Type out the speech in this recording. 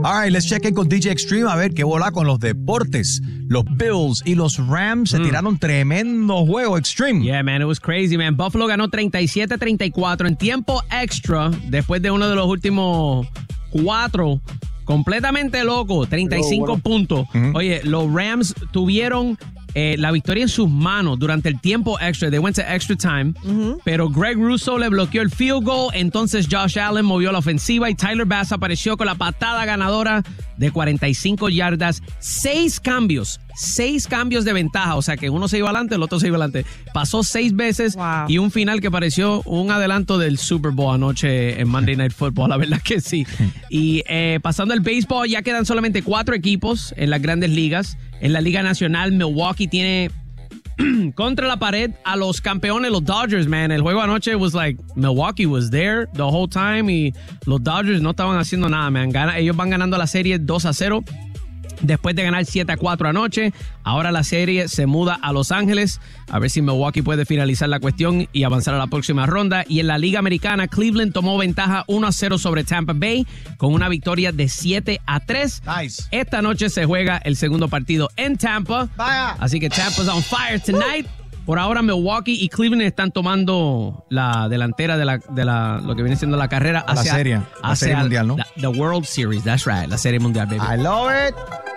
All right, let's check in con DJ Extreme a ver qué bola con los deportes. Los Bills y los Rams se tiraron tremendo juego, Extreme. Yeah, man, it was crazy, man. Buffalo ganó 37-34 en tiempo extra después de uno de los últimos 4. Completamente loco, 35 puntos. Oye, los Rams tuvieron la victoria en sus manos durante el tiempo extra. They went to extra time. Pero Greg Russo le bloqueó el field goal. Entonces Josh Allen movió la ofensiva y Tyler Bass apareció con la patada ganadora de 45 yardas. 6 cambios de ventaja. O sea que uno se iba adelante, el otro se iba adelante. Pasó 6 veces y un final que pareció un adelanto del Super Bowl anoche en Monday Night Football. La verdad que sí. Y pasando al béisbol, ya quedan solamente 4 equipos en las grandes ligas. En la Liga Nacional, Milwaukee tiene contra la pared a los campeones, los Dodgers, man. El juego anoche was like, Milwaukee was there the whole time y los Dodgers no estaban haciendo nada, man. Ellos van ganando la serie 2-0. Después de ganar 7-4 anoche, ahora la serie se muda a Los Ángeles. A ver si Milwaukee puede finalizar la cuestión y avanzar a la próxima ronda. Y en la Liga Americana, Cleveland tomó ventaja 1-0 sobre Tampa Bay con una victoria de 7-3. Nice. Esta noche se juega el segundo partido en Tampa. Vaya. Así que Tampa's on fire tonight. Por ahora, Milwaukee y Cleveland están tomando la delantera de lo que viene siendo la carrera hacia la serie mundial, ¿no? The World Series, that's right, la serie mundial, baby. I love it.